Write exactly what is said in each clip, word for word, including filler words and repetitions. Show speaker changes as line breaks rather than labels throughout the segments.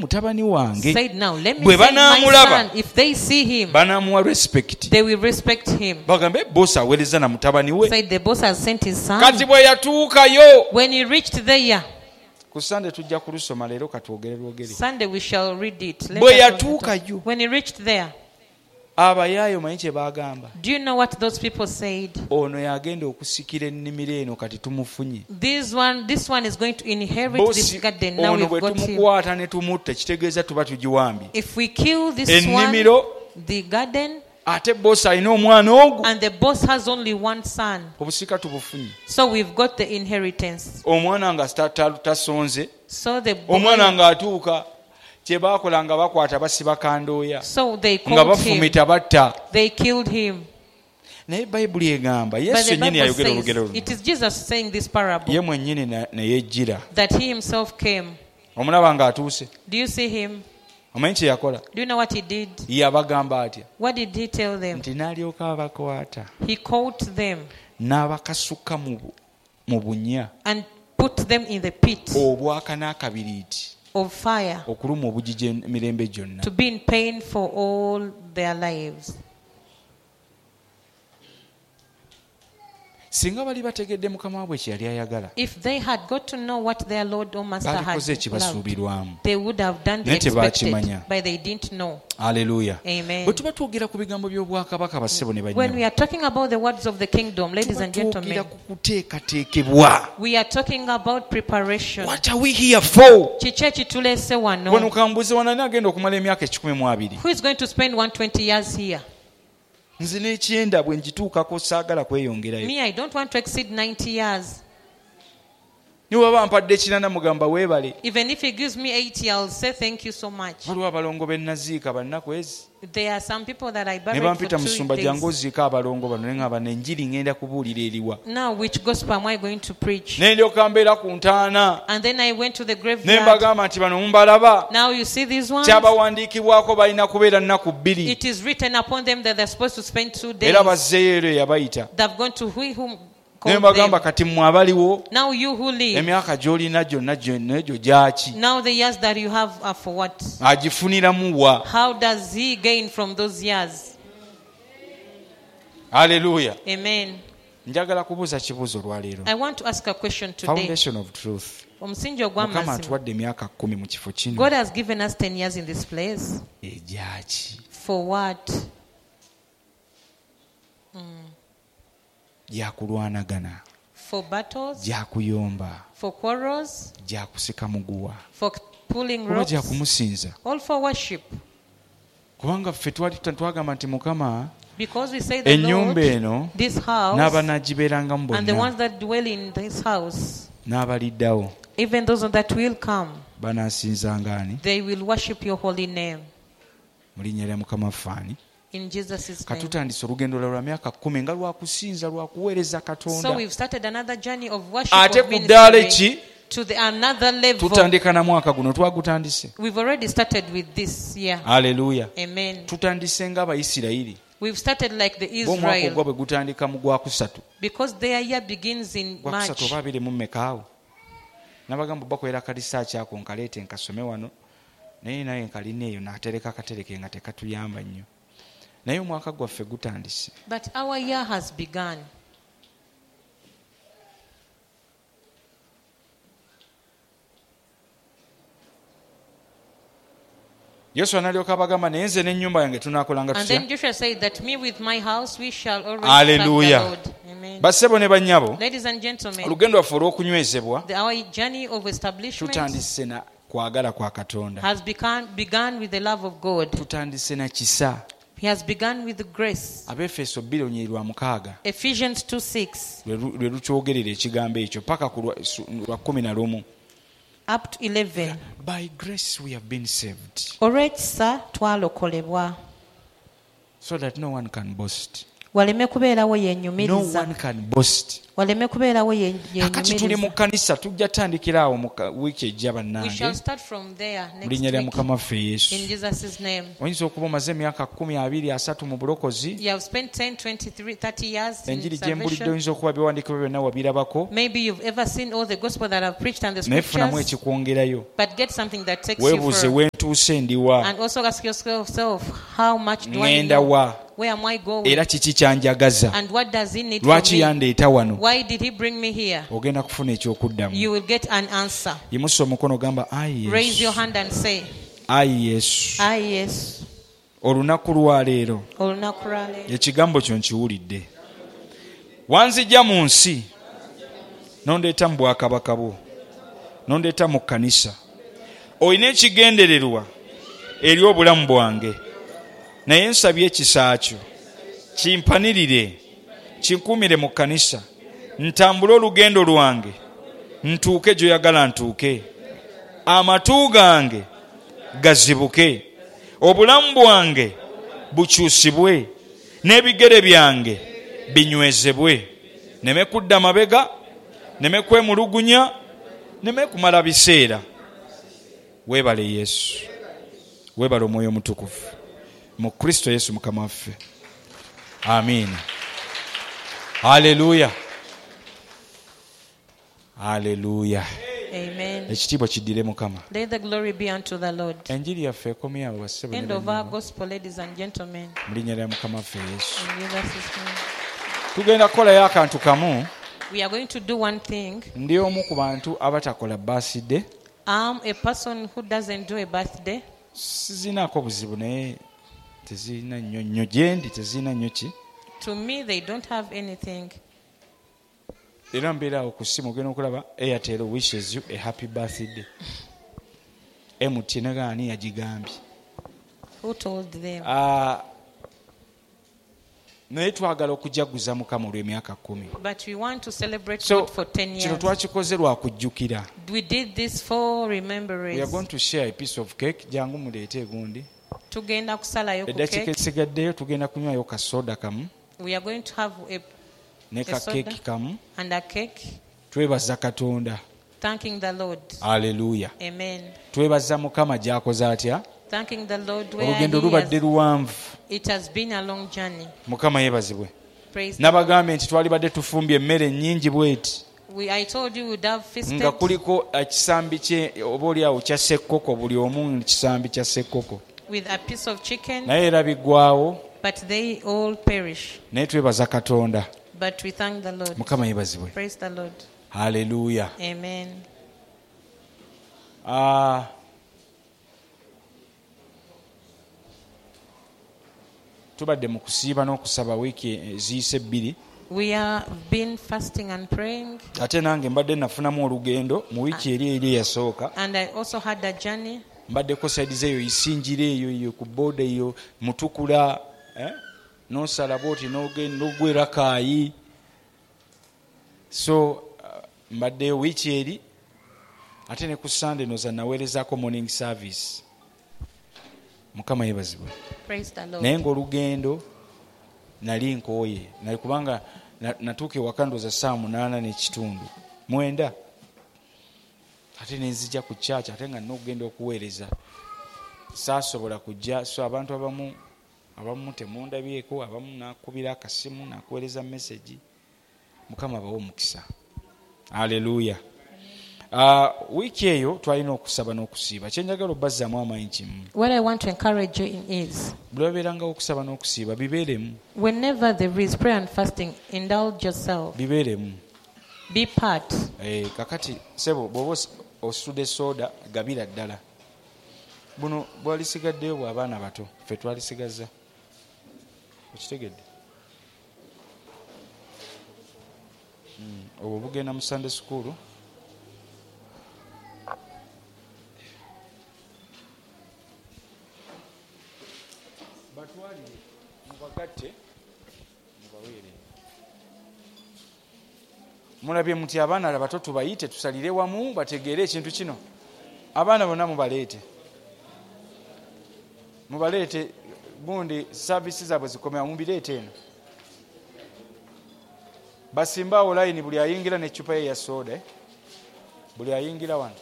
mutabani wange
said, now let me
bwe
say my
banaamulaba
son, if they see him,
banaamuwa respect.
they will respect him.
Bagambe boss aweereza na mutabani we.
Said the boss has sent his son.
Kati bwe yatuukayo.
When he reached there,
ku Sunday tujja kulusoma leero katwogere lwogere.
Sunday we shall read it. Let
Bwe
us
yatuukayo.
When he reached there,
abayaayo manyi kye baagamba.
do you know what those people said?
Ono yagenda okusikira ennimiro eno kati tumufunye.
This one, this one is going to inherit
Bosi,
this garden. Now
ono
we've
bwe
got him.
tumukwata ne tumutta kitegeeza tuba tugiwambye.
If we kill this
ennimiro,
one, the garden,
ate bosi alina omwana ogwo.
and the boss has only one son,
obusika tubufunye.
so we've got the inheritance.
Omwana nga tasonze.
So the boy,
omwana ng'atuuka kye baakola nga bakwata basiba kandooya
so they
nga
called him.
bafumita batta.
They killed him.
Naye bayibuli egamba
But
yesu
the
yennyini
Bible
yayogera
says,
olugero luno.
it is Jesus saying this parable,
ye mwennyini ne yejjira.
that he himself came.
Omulaba ng'atuuse.
Do you see him?
Omanyi kye yakola?
Do you know what he did?
Yabagamba atya?
What did he tell them?
Nti n'alyoka abakwata.
He caught them
N'abakasuka mu mu bunya
and put them in the pit
obwaka n'akabiriiti
of fire,
okuluma obugigi emirembe gyonna.
to be in pain for all their lives.
Singa bali bategedde mukama waabwe kye yali ayagala,
If they had got to know what their Lord or Master had
balikoze
loved,
ekibasuubirwamu.
they would have done the
Naye tebakimanya.
expected, but they didn't know.
Aleluya.
Amen.
Bwe tuba twogera ku bigambo by'obwakabaka bassebo ne
When
bannyabo,
we are talking about the words of the kingdom, ladies
tuba
and
twogera
gentlemen,
ku kuteekateekebwa.
we are talking about preparation.
What are we here for?
Kiki ekituleese
Wano
wano?
kambuze wanani agenda okumala emyaka ekikumi mu abiri.
Who is going to spend one hundred twenty years here?
Nze n'ekyenda bwe ngituukako saagala kweyongerayo.
Me, I don't want to exceed ninety years.
Ne bw'aba mpadde ekirana mugamba weebale.
Even if he gives me eighty, I'll say thank you so much.
Waliwo abalongo be naziika bannaku ezi.
There are some people that I
Ne
buried for
bampita
two
musumba jangu
days.
oziika abalongo bano ne ngamba n'enjiri ngenda kubuulira eriwa.
Now, which gospel am I going to preach?
Ne ndyoka mbeera ku ntaana.
And then I went to the
Ne
graveyard.
mbagamba nti bano mumbalaba.
Now you see these ones?
Kyabawandiikibwako balina kubeera nnaku bbiri.
It is written upon them that they're supposed to spend two days.
Era bazzeeyo ero eyabayita.
They've gone to who whom
Ne
called
mbagamba
them.
kati mmwe abaliwo
Now you who live,
emyaka gy'olina gyonna gyonna egyo gyaki?
now the years that you have are for what?
Agifuniramu wa?
How does he gain from those years?
Haleluya.
Amen.
Njagala kubuuza kibuuzo olwaleero.
I want to ask a question today.
Foundation of truth.
Omusingi
Mukama
ogw'amazima.
atuwadde emyaka kkumi mu kifo kino.
God has given us ten years in this place.
Egyaki?
For what?
Gyakulwanagana.
For battles?
Gyakuyomba.
For quarrels?
Gyakusika muguwa.
For pulling
Oba
ropes?
gyakumusinza.
All for worship.
Kubanga ffe twali twagamba nti Mukama
Because we say the
ennyumba
Lord,
eno
this house,
n'abanaagibeerangamu
and the
bonna
ones that dwell in this house,
n'abaliddawo
even those that will come,
banaasinzanga ani?
they will worship your holy name.
Mu linnya lya Mukama waffe ani?
In Jesus' name.
Katutandise olugendo lwa myaka kkumi nga lwakusinza lwakuweereza
So
Katonda.
we've started another journey of worship,
Ate
of
ku ddaala
ministry,
eki
to the another level.
tutandika na mwaka guno twagutandise.
We've already started with this year.
Haleluya.
Amen.
Tutandise ng'Abayisirayiri.
We've started like the
Omwaka ogwo
Israel,
bwe gutandika mu gwakusatu.
because their year begins in
Gwakusatu
March.
oba abiri mu mmekaawo. Nabagamba bakwera kalisaaki ako nkaleete nkasome wano. Naye naye nkalina eyo n'atereka akatereke nga tekatuyamba nnyo. Naye omwaka gwaffe gutandise.
But our year has begun.
Yoswa n'alyoka abagamba naye nze n'ennyumba yange tunaakolanga
And
tutya?
then Joshua said that me with my house we shall always
Hallelujah.
serve the Lord. Amen.
Bassebo ne bannyabo,
Ladies and gentlemen,
olugendo lwaffe olw'okunywezebwa
the, our journey of establishment
tutandise na kwagala kwa Katonda.
has begun, begun with the love of God.
Tutandise na kisa.
He has begun with the grace.
Abefeso bbiri olunyiri lwa mukaaga
Ephesians two six
lwe lu- lwe lukyogerera ekigambo ekyo paka ku lwa- su- lwa kumi na lumu.
up to eleven.
By grace we have been saved
Olw'ekisa twalokolebwa
so that no one can boast.
waleme kubeerawo
No
yeenyumiriza
one can boast.
waleme kubeerawo ye-
Kakati tuli mu
yeenyumiriza.
kanisa tujja tandikira awo mu ka- wiiki ejja
We shall
bannange
start from there
mu
next
linnya lya
week
Mukama waffe Yesu.
in Jesus' name.
Oyinza okuba omaze emyaka kumi abiri asatu mu bulokozi,
You have spent ten, twenty-three, thirty years in
enjiri gye mbulidde
salvation.
oyinza okuba biwandiikibwa byonna wabirabako,
Maybe you've ever seen all the gospel that I've preached and the
naye funamu
scriptures,
ekikwongerayo.
but get something that takes you
Weebuuze
further.
weentuuse ndiwa,
And also ask yourself, how much do I
ŋŋenda
know?
wa,
Where am I going?
era kiki kyanjagaza,
And what does he need from
lwaki
me?
yandeeta wano.
Why did he bring me here?
Ogenda kufuna ekyokuddamu.
You will get an answer.
Yimusa omukono gamba ayi
Raise your
Yesu,
hand and say,
ayi Yesu.
ah, yes.
Olunaku lwa leero
Olunaku lwa leero.
ekigambo kyo nkiwulidde. Wanzijja mu nsi nondeeta mu bwakabaka bwo, nondeeta mu kkanisa. Olina ekigendererwa eri obulamu bwange, naye nsabye ekisa kyo kimpanirire, kinkuumire mu kkanisa, ntambule olugendo lwange, ntuuke gy'oyagala ntuuke, amatu gange gazibuke, obulamu bwange bukyusibwe, n'ebigere byange binywezebwe, neme kudda mabega, neme kwemulugunya, neme kumala biseera. Weebale Yesu, weebale Omwoyo Omutukuvu mu Kristo Yesu Mukama waffe. Amiina. Haleluya, haleluya.
Amen.
Ekitiibwa kiddire Mukama.
Let the glory be unto the Lord.
Enjiri yaffe ekomye awo bassebo ne
End of our
bannange.
gospel, ladies and gentlemen.
Mu linnya lya Mukama waffe Yesu.
In Jesus' name.
Tugenda kukolayo akantu kamu.
We are going to do one thing.
Ndi omu ku bantu abatakola birthday.
I'm a person who doesn't do a birthday.
Sizinaako buzibu naye tezirina nnyo nnyo gye ndi, tezirina nnyo ki.
To me, they don't have anything.
Era mbeera awo ku ssimu ogenda okulaba Airtel wishes you a happy birthday. M T N gaani yagigambye.
Who told them?
Ah, naye twagala okujaguza Mukama olw'emyaka kumi.
But we want to celebrate
So
God for ten
kino
years.
twakikoze lwa kujjukira.
We did this for
We are
remembrance.
going to share a piece of cake. Jangu muleete egundi.
Tugenda kusalayo ku
Eddakiika
cake.
esigaddeyo tugenda kunywayo ka soda kamu
We are going to have a,
ne
A
ka
soda.
keeki kamu.
and a cake,
Twebaza Katonda.
thanking the Lord.
Haleluya.
Amen.
Twebaza Mukama gy'akoze atya.
Thanking the Lord where
Olugendo
he
lubadde
has,
luwanvu.
it has been a long journey.
Mukama yeebazibwe.
Praise the
Nabagambye nti twalibadde tufumbye emmere nnyingi bweti
We, I told you we'd have feasted
nga kuliko ekisambi kye oba oli awo kya ssekkoko, buli omu kisambi kya ssekkoko,
with a piece of chicken,
naye era biggwawo.
but they all perish.
Naye twebaza Katonda.
But we thank the Lord.
Mukama yeebazibwe.
Praise the Lord.
Haleluya.
Amen.
Ah, tubadde mu kusiiba n'okusaba wiiki eziyise bbiri,
We have been fasting and praying,
ate nange mbadde nafunamu olugendo mu wiiki eri eri eyasooka.
and I also had a journey.
Mbaddeko sayidize eyo isinjira eyo eyo ku booda eyo mutukula, eh? N'osala bwoti n'ogenda n'ogwera kaayi. So uh, mbaddeyo wiiki eri, ate ne ku Sunday noza naweerezaako morning service. Mukama yeebazibwe.
Praise the Lord.
Naye ng'olugendo nali nkooye, nali kubanga na- natuuka ewaka ndooza saa munaana n'ekitundu mwenda, ate ne nzija ku church ate nga nina okugenda okuweereza, saasobola kujja. So abantu abamu abamu temundabyeko, abamu nakubira akasimu nakuweereza message. Mukama abawe omukisa. Haleluya. Uh, wiiki eyo twalina okusaba n'okusiiba. Kyenjagala obbazaamu amaanyi kimu.
What I want to encourage you in is,
Buli wabeerangawo okusaba n'okusiiba bibeeremu,
whenever there is prayer and fasting, indulge yourself.
bibeeremu.
Be part.
Eh, kakati sebo bw'oba os- ositudde soda gabira ddala. Buno bwalisigaddeyo bw'abaana bato, ffe twalisigaza. Okitegedde? Mm, obwo bugenda mu Sunday school. Batwalire mubagatte mubaweere. Mulabye muti abaana abato tubayite tusalire wamu bategeere ekintu kino. Abaana bonna mubaleete. Mubaleete gundi services zaabwe zikomera mubireete eno. basimbaawo layini buli ayingira n'eccupa ye ya soda, buli ayingira wano.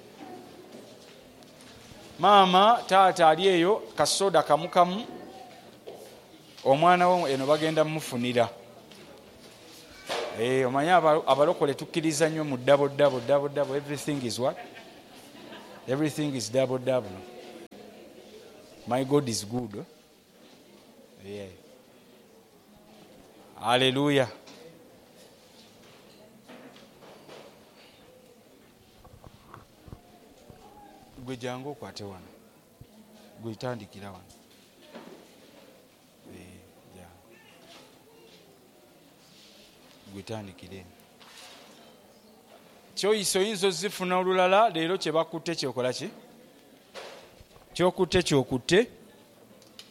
Maama taata ali eyo kasoda kamukamu, omwana wo eno bagenda mmufunira. Eh, omanye abalokole tukkiriza nnyo mu double double double double. Everything is what? Everything is double double. My God is good. Yeah. Hallelujah. Gwe jangu okwate wano, gwe tandikira wano. Eh, ja. Gwe tandikire. Kyoyiso oyinza ozifuna olulala, leero kye bakutte kyokola ki? Kyokutte kyokutte.